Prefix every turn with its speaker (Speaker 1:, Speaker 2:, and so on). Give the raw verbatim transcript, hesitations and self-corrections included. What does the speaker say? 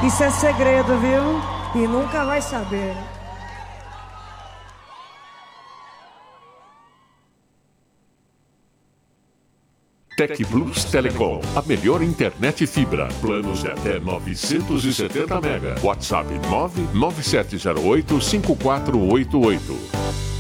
Speaker 1: Isso é segredo, viu? E nunca vai saber.
Speaker 2: Tec Plus Telecom, a melhor internet fibra. Planos de até novecentos e setenta mega. WhatsApp nove nove sete zero oito cinco quatro oito oito.